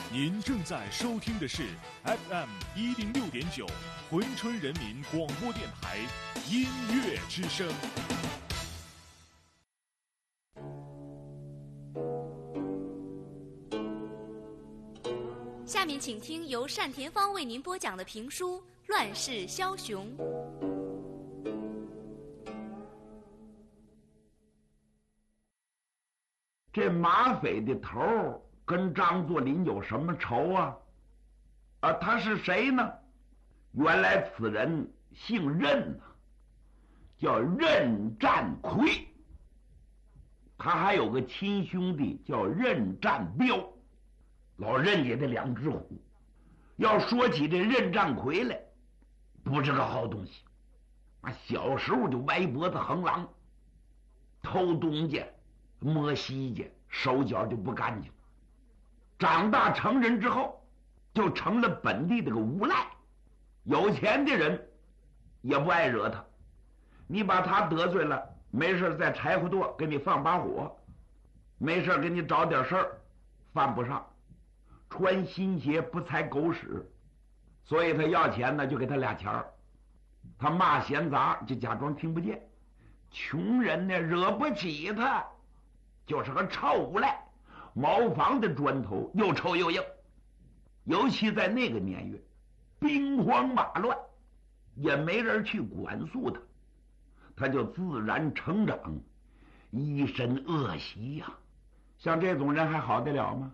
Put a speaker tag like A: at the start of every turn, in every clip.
A: 您正在收听的是 FM106.9珲春人民广播电台音乐之声。
B: 下面请听由单田芳为您播讲的评书《乱世枭雄》。
C: 这马匪的头跟张作霖有什么仇啊？他是谁呢？原来此人姓任啊，叫任战魁。他还有个亲兄弟叫任战彪，老任家的两只虎。要说起这任战魁来，不是个好东西。小时候就歪脖子横狼，偷东家摸西家，手脚就不干净。长大成人之后，就成了本地这个无赖。有钱的人也不爱惹他，你把他得罪了，没事在柴火垛给你放把火，没事给你找点事儿，犯不上。穿新鞋不踩狗屎，所以他要钱呢就给他俩钱儿，他骂闲杂就假装听不见。穷人呢惹不起他，就是个臭无赖，茅房的砖头又臭又硬。尤其在那个年月，兵荒马乱，也没人去管束他，他就自然成长，一身恶习呀。像这种人还好得了吗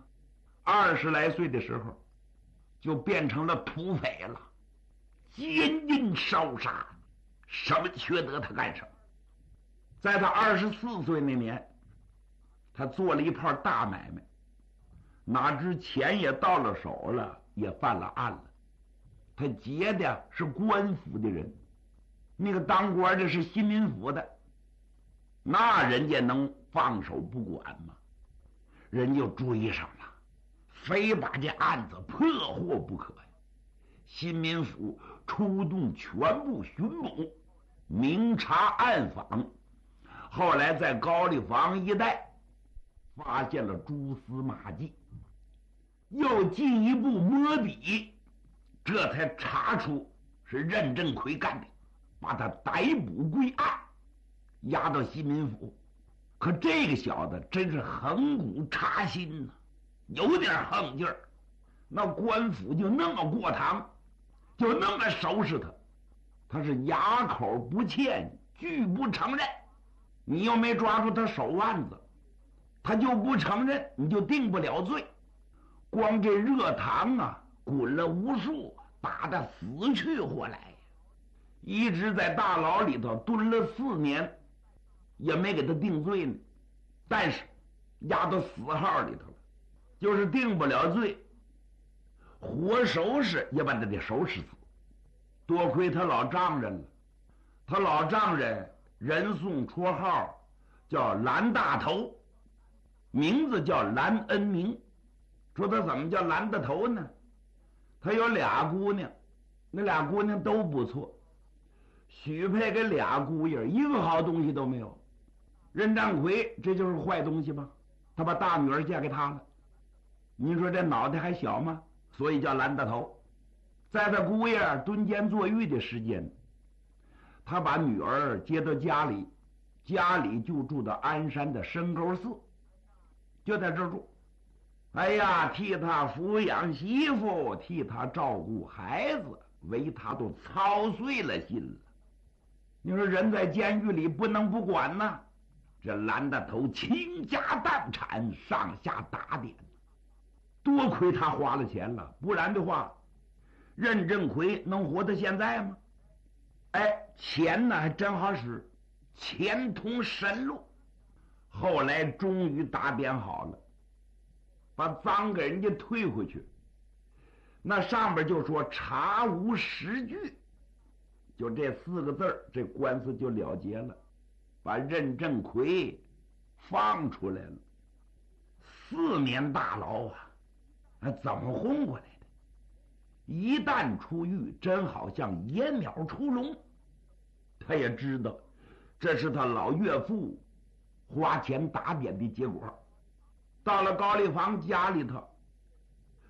C: ？20来岁的时候就变成了土匪了，奸淫烧杀，什么缺德他干什么。在他24岁那年，他做了一盘大买卖，哪知钱也到了手了，也犯了案了。他结的是官府的人，那个当官的是新民府的，那人家能放手不管吗？人就追上了，非把这案子破获不可呀！新民府出动全部巡捕，明察暗访，后来在高丽坊一带发现了蛛丝马迹，又进一步摸底，这才查出是任振魁干的，把他逮捕归案，押到新民府。可这个小子真是横骨插心呐，有点横劲儿。那官府就那么过堂，就那么收拾他，他是哑口不欠，拒不承认。你又没抓住他手腕子，他就不承认，你就定不了罪。光这热糖啊，滚了无数，打得死去活来，一直在大牢里头蹲了4年，也没给他定罪呢。但是押到死号里头了，就是定不了罪，活收拾也把他给收拾死。多亏他老丈人了，他老丈人人送绰号叫蓝大头，名字叫蓝恩明。说他怎么叫蓝大头呢？他有俩姑娘，那俩姑娘都不错，许配给俩姑爷，一个好东西都没有。任战魁这就是坏东西吧？他把大女儿嫁给他了，你说这脑袋还小吗？所以叫蓝大头。在他姑爷蹲监坐狱的时间，他把女儿接到家里，家里就住到鞍山的深沟寺，就在这儿住。哎呀，替他抚养媳妇，替他照顾孩子，为他都操碎了心了。你说人在监狱里不能不管呢，这蓝大头倾家荡产，上下打点，多亏他花了钱了，不然的话任振魁能活到现在吗？钱呢还真好使，钱通神路。后来终于打点好了，把赃给人家退回去，那上边就说查无实据，就这4个字，这官司就了结了，把任振魁放出来了。4年大牢啊，怎么混过来的？一旦出狱，真好像野鸟出笼。他也知道这是他老岳父花钱打点的结果。到了高丽坊家里头，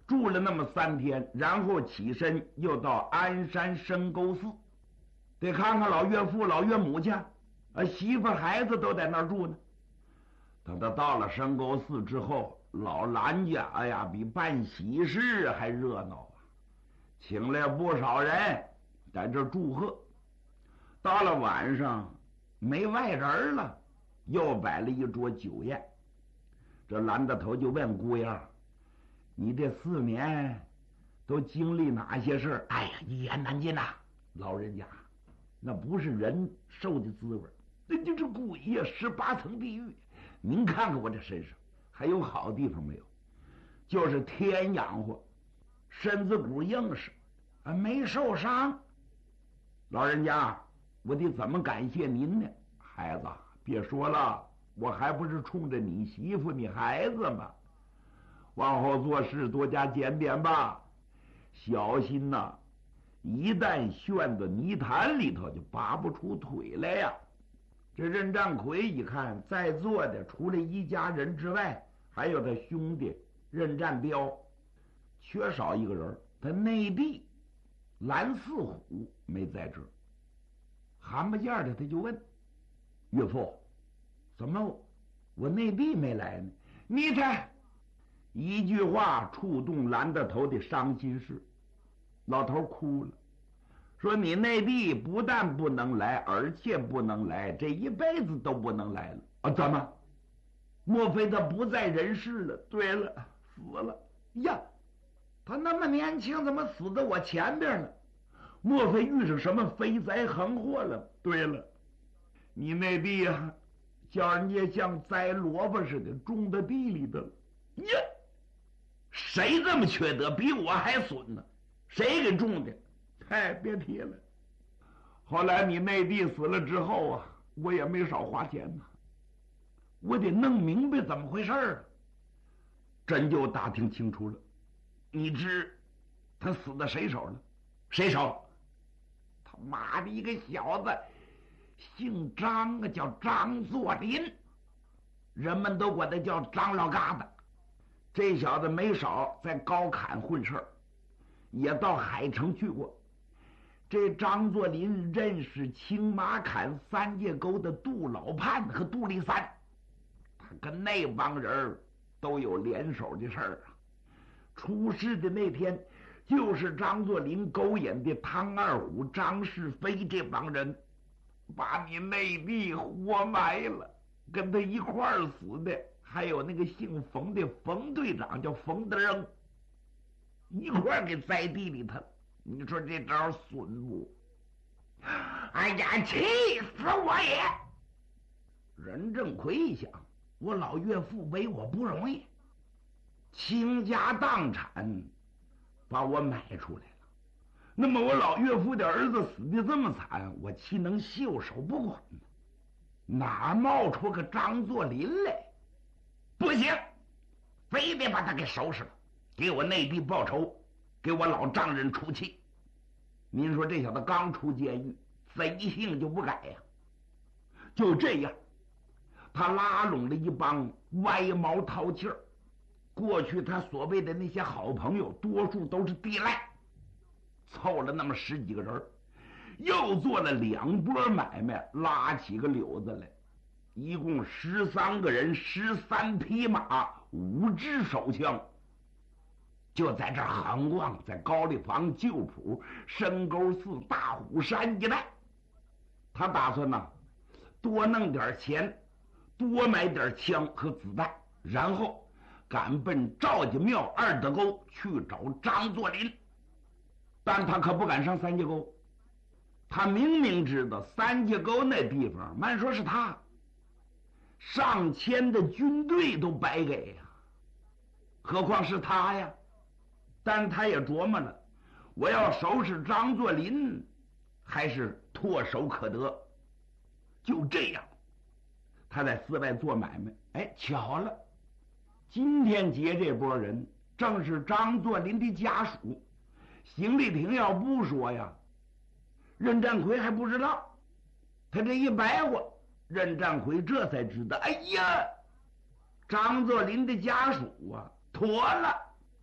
C: 住了那么3天，然后起身又到鞍山深沟寺，得看看老岳父老岳母去，媳妇孩子都在那儿住呢。等他到了深沟寺之后，老兰家哎呀比办喜事还热闹啊，请来不少人在这祝贺。到了晚上没外人了，又摆了一桌酒宴。这蓝大头就问姑爷：“你这4年都经历哪些事？”哎呀，一言难尽呐！老人家，那不是人受的滋味，那就是鬼呀，18层地狱。您看看我这身上还有好地方没有？就是天养活，身子骨硬实，没受伤。老人家，我得怎么感谢您呢？孩子，别说了，我还不是冲着你媳妇你孩子吗？往后做事多加检点吧，小心呐，一旦陷到泥潭里头，就拔不出腿来呀。这任占奎一看，在座的除了一家人之外，还有他兄弟任占彪，缺少一个人。他内弟蓝四虎没在这儿，含不见的他就问岳父：“怎么我内弟没来呢？”你看，一句话触动蓝大头的伤心事，老头哭了。说你内弟不但不能来，而且不能来，这一辈子都不能来了啊！怎么？莫非他不在人世了？对了，死了呀！他那么年轻，怎么死在我前边呢？莫非遇上什么飞灾横祸了？对了，你内弟呀，叫人家像栽萝卜似的种在地里头了呀！谁这么缺德，比我还损呢？谁给种的？哎，别提了。后来你内弟死了之后啊，我也没少花钱呢。我得弄明白怎么回事啊。真就打听清楚了。你知他死在谁手了？谁手？他妈的一个小子，姓张啊，叫张作霖，人们都管他叫张老疙瘩。这小子没少在高坎混事儿，也到海城去过。这张作霖认识青马坎3界沟的杜老盼和杜立三，他跟那帮人都有联手的事儿啊。出事的那天，就是张作霖勾引的汤二虎、张世飞这帮人，把你内弟活埋了。跟他一块儿死的还有那个姓冯的冯队长，叫冯德扔，一块儿给栽地里头。你说这招损不？哎呀，气死我也！任正奎一想，我老岳父为我不容易，倾家荡产把我买出来了。那么我老岳父的儿子死的这么惨，我岂能袖手不管呢？哪冒出个张作霖来？不行，非得把他给收拾了，给我内地报仇，给我老丈人出气。您说这小子刚出监狱，贼性就不改呀。就这样，他拉拢了一帮歪毛淘气儿。过去他所谓的那些好朋友，多数都是地赖，凑了那么10几个人，又做了2波买卖，拉起个柳子来，一共13个人，13匹马，5支手枪。就在这儿横逛，在高丽坊、旧浦、深沟寺、大虎山一带。他打算呢，多弄点钱，多买点枪和子弹，然后赶奔赵家庙2德沟去找张作霖。但他可不敢上3界沟，他明明知道3界沟那地方，慢说是他上千的军队都白给呀，何况是他呀？但他也琢磨了，我要收拾张作霖，还是唾手可得。就这样，他在寺外做买卖。哎，巧了，今天劫这波人正是张作霖的家属。邢丽萍要不说呀，任占奎还不知道。他这一白话，任占奎这才知道，哎呀，张作霖的家属啊，妥了。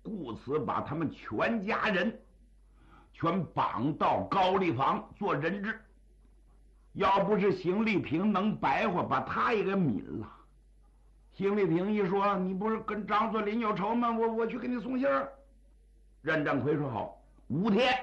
C: 故此把他们全家人全绑到高丽坊做人质。要不是邢丽萍能白话，把他也给抿了。邢丽萍一说：“你不是跟张作霖有仇吗？我去给你送信儿。”任占奎说：“好，5天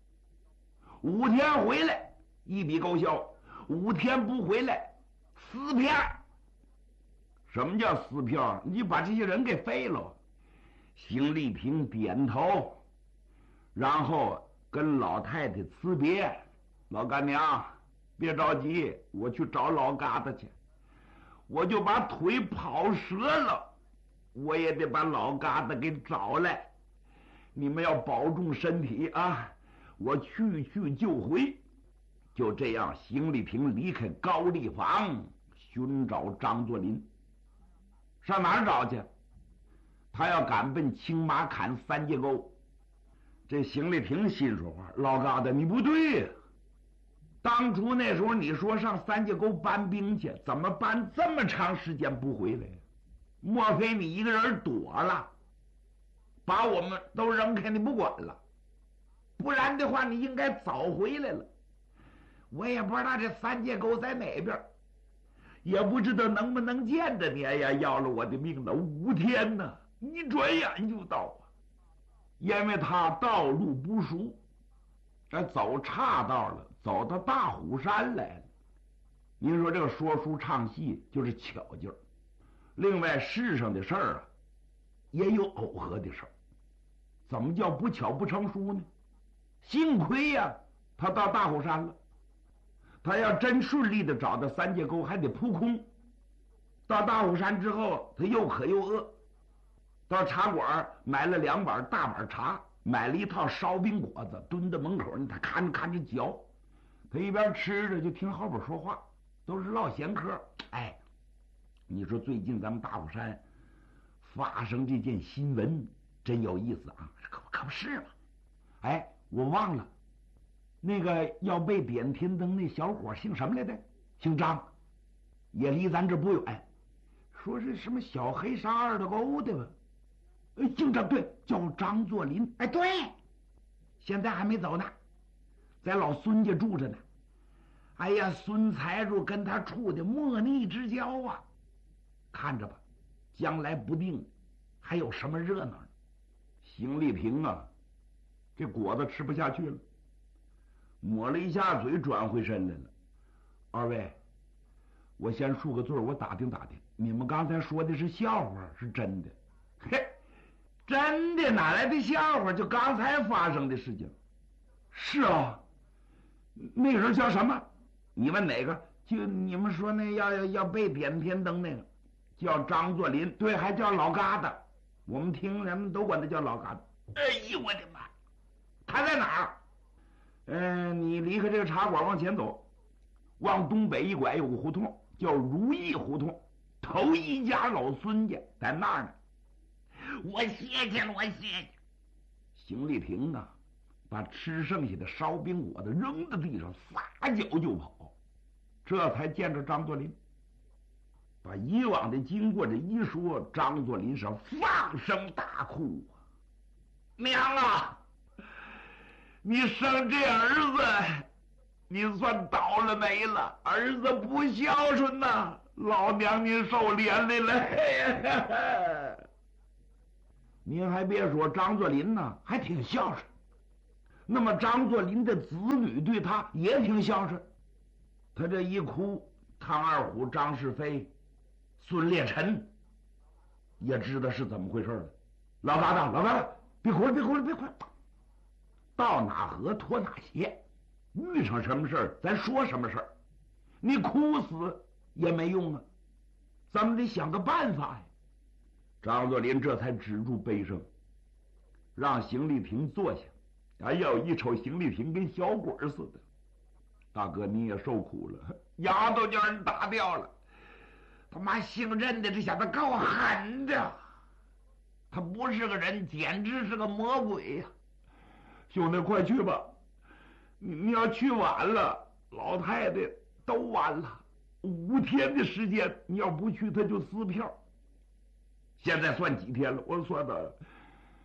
C: ，5天回来一笔勾销，5天不回来撕票。什么叫撕票？你把这些人给废了。”邢丽萍点头，然后跟老太太辞别：“老干娘，别着急，我去找老疙瘩去。我就把腿跑折了，我也得把老疙瘩给找来。你们要保重身体啊！我去就回。”就这样，邢丽萍离开高丽坊，寻找张作霖。上哪儿找去？他要赶奔青马坎三界沟。这邢丽萍心说话：“老疙瘩，你不对呀！当初那时候你说上三界沟搬兵去，怎么搬这么长时间不回来？莫非你一个人躲了，把我们都扔开，你不管了？不然的话，你应该早回来了。我也不知道这三界沟在哪边，也不知道能不能见着你。哎呀，要了我的命了！5天呢，一转眼就到啊！因为他道路不熟，走岔道了，走到大虎山来了。您说这个说书唱戏就是巧劲儿。另外世上的事儿啊，也有偶合的事儿。怎么叫不巧不成书呢？幸亏呀，他到大虎山了。他要真顺利的找到三界沟，还得扑空。到大虎山之后，他又渴又饿，到茶馆买了2碗大碗茶，买了一套烧饼果子，蹲在门口呢，他看着嚼。他一边吃着就听后边说话，都是唠闲嗑。哎，你说最近咱们大虎山发生这件新闻真有意思啊，可不是嘛？哎，我忘了那个要被点天灯那小伙姓什么来着？姓张，也离咱这不远。说是什么小黑沙二的沟的吧？姓张，对，叫张作霖。哎，对，现在还没走呢，在老孙家住着呢。哎呀，孙财主跟他处的莫逆之交啊！看着吧，将来不定还有什么热闹呢。邢丽萍啊，这果子吃不下去了，抹了一下嘴，转回身来了。二位，我先恕个罪，我打听打听，你们刚才说的是笑话是真的？嘿，真的，哪来的笑话？就刚才发生的事情。是啊，那个人叫什么？你问哪个？就你们说那要被点天灯那个，叫张作霖。对，还叫老疙瘩。我们听人们都管他叫老疙瘩。哎呦我的妈！他在哪儿？你离开这个茶馆往前走，往东北一拐有个胡同叫如意胡同，头一家老孙家在那儿呢。我谢谢了，我谢谢。邢丽萍啊，把吃剩下的烧饼果子扔在地上，撒脚就跑。这才见着张作霖，把以往的经过这一说，张作霖是放声大哭啊！娘啊，你生这儿子，你算倒了霉了，儿子不孝顺呐，老娘您受连累了。您还别说，张作霖呢还挺孝顺。那么张作霖的子女对他也挺孝顺。他这一哭，唐二虎、张世飞、孙烈臣也知道是怎么回事了。老疙瘩，老疙瘩，别哭了，别哭了，别哭了。到哪河脱哪鞋，遇上什么事儿咱说什么事儿，你哭死也没用啊，咱们得想个办法呀。张作霖这才止住悲声，让邢丽萍坐下。哎呦，一瞅邢丽萍跟小鬼似的。大哥，你也受苦了，牙都叫人打掉了。他妈姓任的这小子够狠的，他不是个人，简直是个魔鬼呀！兄弟，快去吧，你要去晚了，老太太都完了。5天的时间，你要不去，他就撕票。现在算几天了？我算的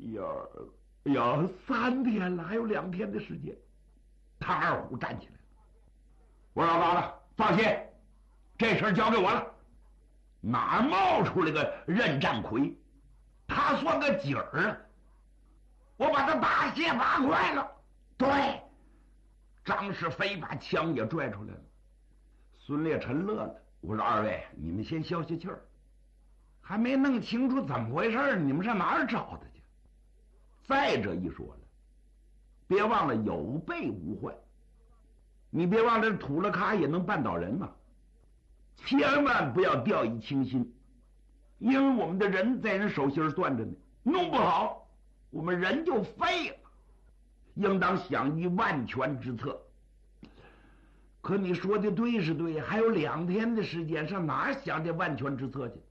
C: 呀，3天了，还有2天的时间。唐二虎站起来了，我说老疙瘩，放心，这事儿交给我了。哪冒出来个任占魁？他算个景儿啊！我把他大卸8块了。对，张世飞把枪也拽出来了。孙烈臣乐了，我说二位，你们先消消气儿，还没弄清楚怎么回事，你们上哪儿找他去？再者一说了，别忘了有备无患，你别忘了土了卡也能绊倒人嘛，千万不要掉以轻心，因为我们的人在人手心攥着呢，弄不好我们人就废了，应当想一万全之策。可你说的对是对，还有2天的时间，上哪儿想这万全之策去？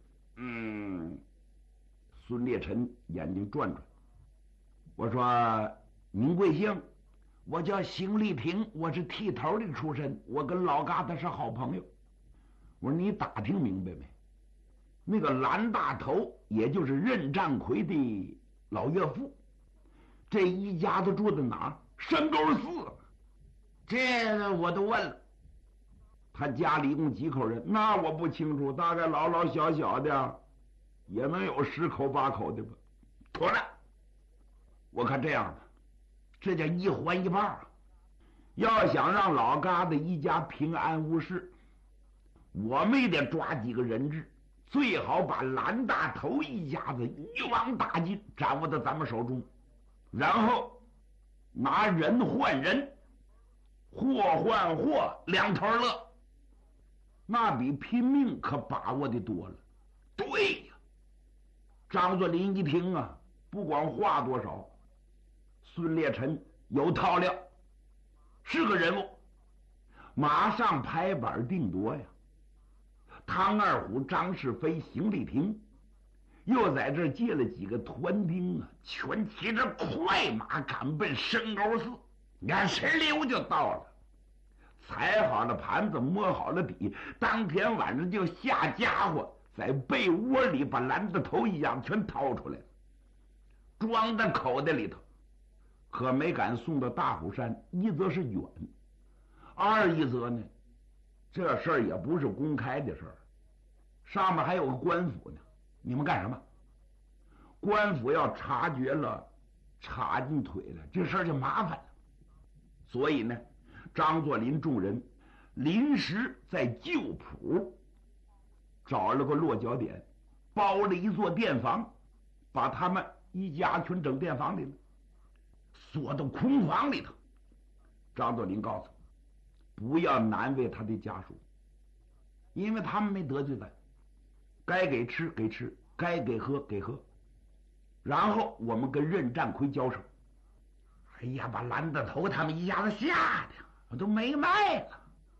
C: 孙烈臣眼睛转转，我说您贵姓？我叫邢立平，我是剃头的出身，我跟老疙瘩是好朋友。我说你打听明白没？那个蓝大头，也就是任占魁的老岳父，这一家子住在哪儿？深沟寺。这个我都问了，他家里一共几口人？那我不清楚，大概老老小小的也能有10口8口的吧。妥了，我看这样吧，这叫一环一半啊。要想让老疙瘩一家平安无事，我们也得抓几个人质，最好把蓝大头一家子一网打尽，掌握在咱们手中，然后拿人换人，货换货，两头乐，那比拼命可把握的多了。对呀，张作霖一听啊，不管话多少，孙烈臣有套料，是个人物，马上拍板定夺呀。唐二虎、张世飞、邢立平又在这儿借了几个团丁啊，全骑着快马赶奔深沟寺。眼神溜就到了，踩好了盘子，摸好了底，当天晚上就下家伙，在被窝里把蓝大头一样全掏出来了，装在口袋里头，可没敢送到大虎山。一则是远，二一则呢，这事儿也不是公开的事儿，上面还有个官府呢，你们干什么？官府要察觉了，插进腿了，这事儿就麻烦了。所以呢，张作霖众人临时在旧浦找了个落脚点，包了一座店房，把他们一家全整店房里了，锁到空房里头。张作霖告诉不要难为他的家属，因为他们没得罪咱，该给吃给吃，该给喝给喝，然后我们跟任占魁交手。哎呀，把蓝大头他们一家子吓得我都没脉了，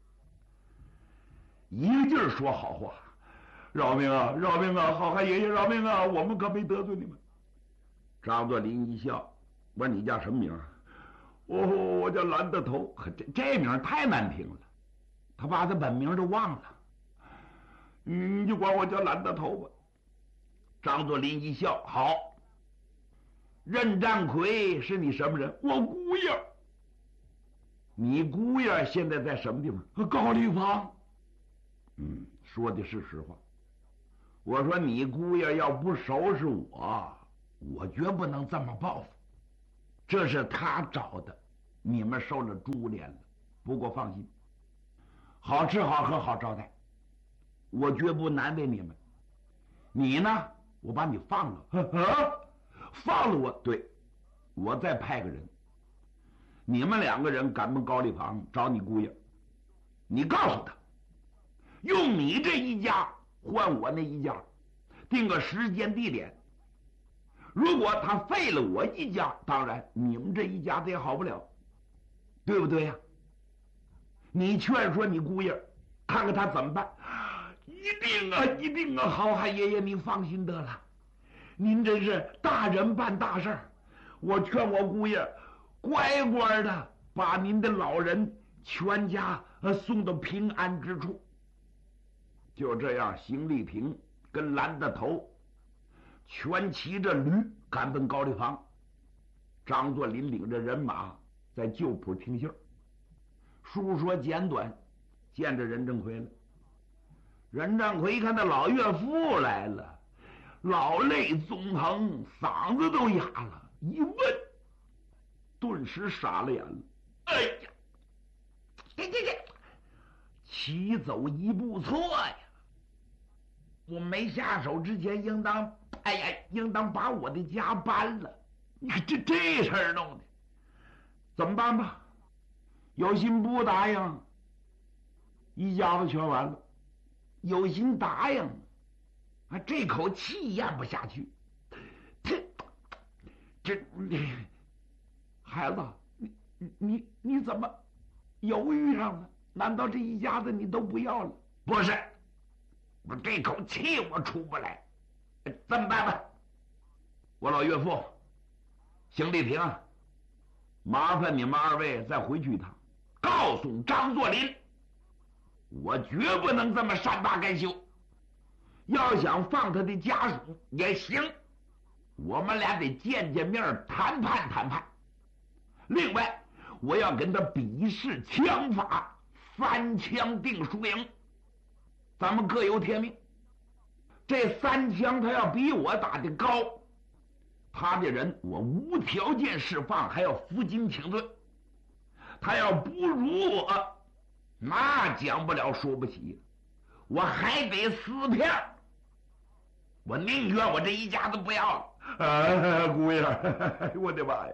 C: 一个劲儿说好话，饶命啊饶命啊，好汉爷爷饶命啊，我们可没得罪你们。张作霖一笑，我说你叫什么名？我叫蓝大头。这名太难听了，他把他本名都忘了，你就管我叫蓝大头吧。张作霖一笑，好。任占魁是你什么人？我姑爷。你姑爷现在在什么地方？高丽坊。说的是实话。我说你姑爷要不收拾我，我绝不能这么报复。这是他找的，你们受了株连了。不过放心，好吃好喝好招待，我绝不难为你们。你呢，我把你放了。放了我，对，我再派个人，你们2个人赶奔高丽坊找你姑爷，你告诉他，用你这一家换我那一家，定个时间地点。如果他废了我一家，当然你们这一家子也好不了，对不对呀？你劝说你姑爷，看看他怎么办。一定啊一定啊，好汉爷爷你放心得了，您真是大人办大事儿，我劝我姑爷乖乖的把您的老人全家送到平安之处。就这样，邢立平跟蓝大头全骑着驴赶奔高丽坊。张作霖领着人马在旧铺停信儿。述说简短，见着任正奎了。任正奎一看他老岳父来了，老泪纵横，嗓子都哑了。一问，顿时傻了眼了。哎呀，这，棋走一步错呀！我没下手之前，应当把我的家搬了。你看这事儿弄的，怎么办吧？有心不答应，一家子全完了；有心答应，这口气咽不下去。孩子，你怎么犹豫上了？难道这一家子你都不要了？不是，我这口气我出不来，怎么办吧？我老岳父邢立平，麻烦你们二位再回去一趟，告诉张作霖，我绝不能这么善罢甘休。要想放他的家属也行，我们俩得见面谈判。另外，我要跟他比试枪法，3枪定输赢，咱们各有天命。这3枪他要比我打得高，他的人我无条件释放，还要负荆请罪。他要不如我，那讲不了说不起，我还得撕票。我宁愿我这一家子不要了。姑爷，我的妈呀！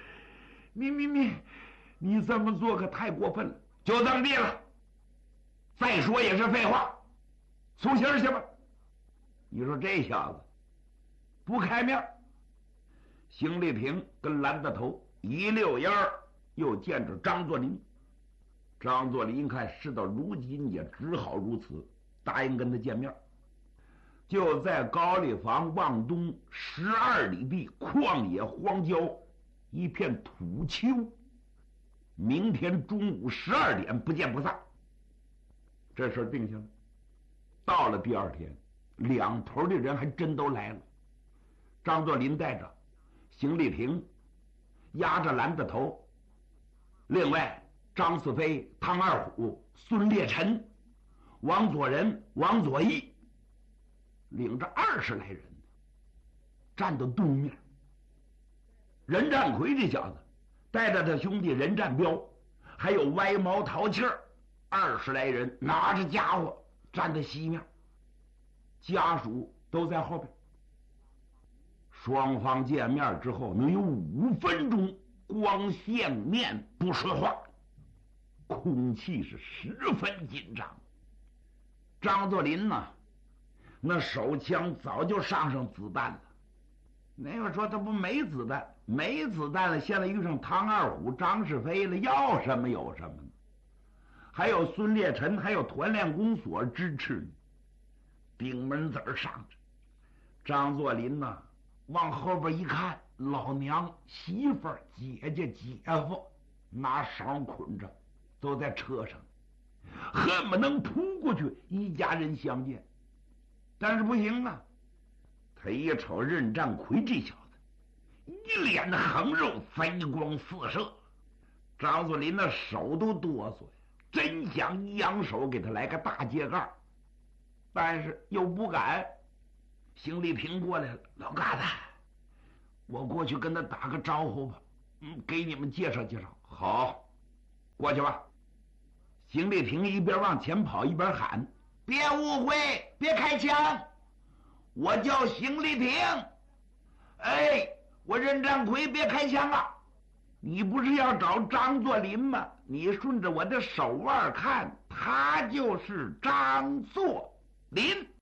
C: 你这么做可太过分了，就这么地了。再说也是废话，出刑去吧。你说这小子不开面。邢立平跟蓝大头一溜烟儿又见着张作霖。张作霖看事到如今也只好如此，答应跟他见面。就在高丽坊往东12里地旷野荒郊一片土丘，明天中午12点不见不散。这事儿定下了。到了第2天，两头的人还真都来了。张作霖带着，邢立平压着蓝大头，另外张四飞、汤二虎、孙烈臣、王佐仁、王佐义领着20来人站到东面。任占奎这小子带着他兄弟任占彪，还有歪毛淘气儿20来人拿着家伙站在西面，家属都在后边。双方见面之后能有5分钟光见面不说话，空气是十分紧张。张作霖呢，那手枪早就上子弹了。那个说他不没子弹，没子弹了，现在遇上汤二虎、张世飞了，要什么有什么呢？还有孙烈臣，还有团练公所支持呢，顶门子上着。张作霖呢，往后边一看，老娘、媳妇儿、姐姐、姐夫拿绳捆着，都在车上，恨不能扑过去一家人相见。但是不行啊，他一瞅任占奎这小子，一脸的横肉，飞光四射。张作霖的手都哆嗦呀，真想一扬手给他来个大揭盖，但是又不敢。邢立平过来了，老疙瘩，我过去跟他打个招呼吧，给你们介绍介绍。好，过去吧。邢立平一边往前跑一边喊：“别误会，别开枪，我叫邢立平。哎，我任占奎，别开枪啊！你不是要找张作霖吗？你顺着我的手腕看，他就是张作霖。”